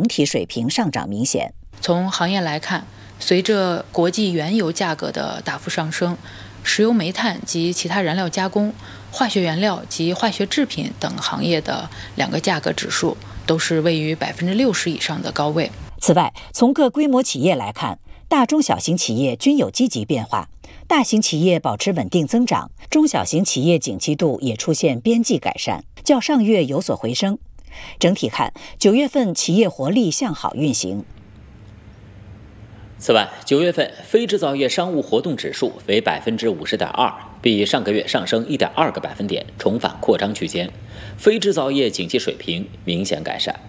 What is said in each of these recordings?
体水平上涨明显。 从行业来看，随着国际原油价格的大幅上升，石油煤炭及其他燃料加工、化学原料及化学制品等行业的2个价格指数都是位于60%以上的高位。 此外，从各规模企业来看，大中小型企业均有积极变化，大型企业保持稳定增长，中小型企业景气度也出现边际改善，较上月有所回升。整体看，9月份企业活力向好运行。 此外，9月份非制造业商务活动指数为50.2%，比上个月上升1.2个百分点，重返扩张区间。非制造业景气水平明显改善。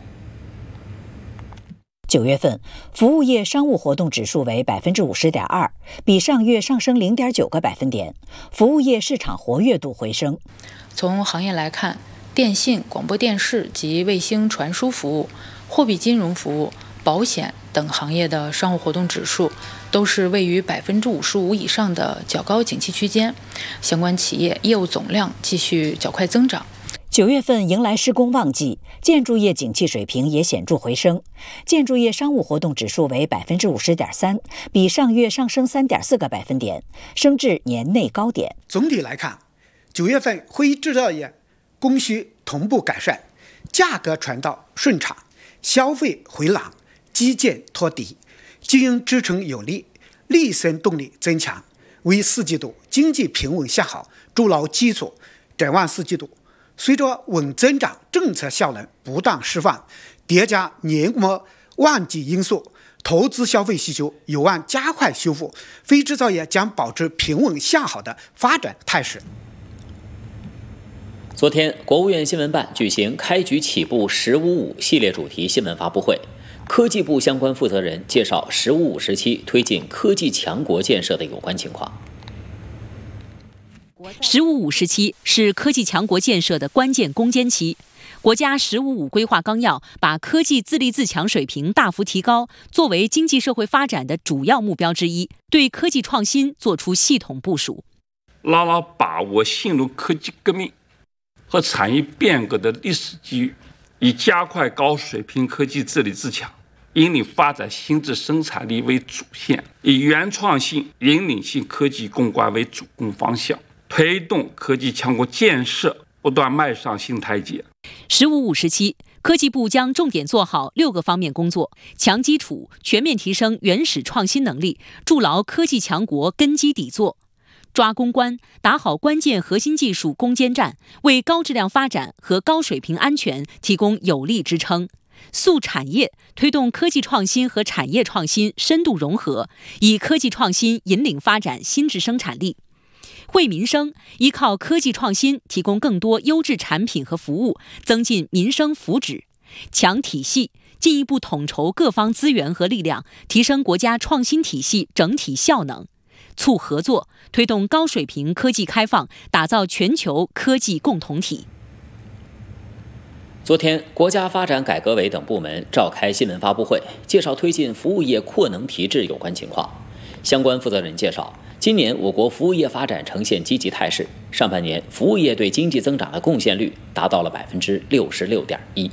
9月份服务业商务活动指数为50.2%，比上月上升0.9个百分点，服务业市场活跃度回升。 从行业来看，电信、广播电视及卫星传输服务、货币金融服务、保险等行业的商务活动指数都是位于55%以上的较高景气区间，相关企业业务总量继续较快增长。 9月份迎来施工旺季，建筑业景气水平也显著回升，建筑业商务活动指数为50.3%，比上月上升3.4个百分点，升至年内高点。 总体来看，9月份非制造业供需同步改善，价格传导顺畅，消费回暖，基建托底，经营支撑有力，利升动力增强，为4季度经济平稳向好筑牢基础。展望4季度，随着稳增长政策效能不断释放，叠加年末旺季因素，投资消费需求有望加快修复，非制造业将保持平稳向好的发展态势。 昨天，国务院新闻办举行开局起步“15.5”系列主题新闻发布会，科技部相关负责人介绍“15.5”时期推进科技强国建设的有关情况。 “15.5”时期是科技强国建设的关键攻坚期。国家“15.5”规划纲要把科技自立自强水平大幅提高作为经济社会发展的主要目标之一，对科技创新作出系统部署。 牢牢把握新入科技革命和产业变革的历史机遇，以加快高水平科技自立自强，引领发展新质生产力为主线，以原创性、引领性科技攻关为主攻方向，推动科技强国建设不断迈上新台阶。 “15.5”时期，科技部将重点做好6个方面工作：强基础，全面提升原始创新能力，筑牢科技强国根基底座；抓攻关，打好关键核心技术攻坚战，为高质量发展和高水平安全提供有力支撑；塑产业，推动科技创新和产业创新深度融合，以科技创新引领发展新质生产力；惠民生，依靠科技创新提供更多优质产品和服务，增进民生福祉；强体系，进一步统筹各方资源和力量，提升国家创新体系整体效能；促合作，推动高水平科技开放，打造全球科技共同体。 昨天，国家发展改革委等部门召开新闻发布会，介绍推进服务业扩能提质有关情况。相关负责人介绍，今年我国服务业发展呈现积极态势，上半年服务业对经济增长的贡献率达到了66.1%。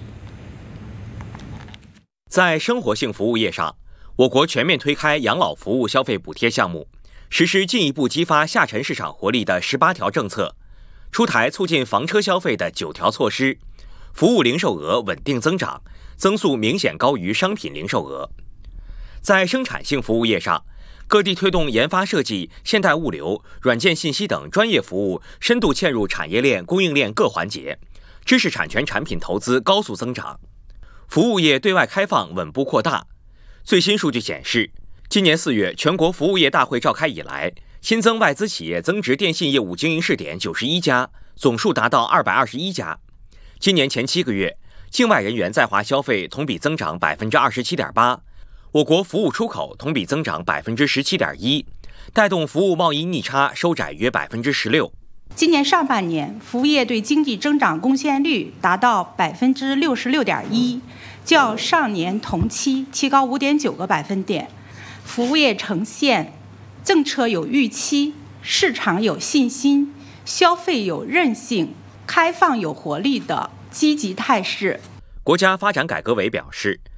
在生活性服务业上，我国全面推开养老服务消费补贴项目，实施进一步激发下沉市场活力的18条政策，出台促进房车消费的9条措施，服务零售额稳定增长，增速明显高于商品零售额。在生产性服务业上，各地推动研发设计、现代物流、软件信息等专业服务深度嵌入产业链、供应链各环节，知识产权产品投资高速增长，服务业对外开放稳步扩大。最新数据显示，今年4月全国服务业大会召开以来，新增外资企业增值电信业务经营试点91家，总数达到221家。今年前7个月，境外人员在华消费同比增长27.8%，我国服务出口同比增长17.1%，带动服务贸易逆差收窄约16%。 今年上半年，服务业对经济增长贡献率达到66.1%，较上年同期提高5.9个百分点。服务业呈现政策有预期、市场有信心、消费有韧性、开放有活力的积极态势。 国家发展改革委表示，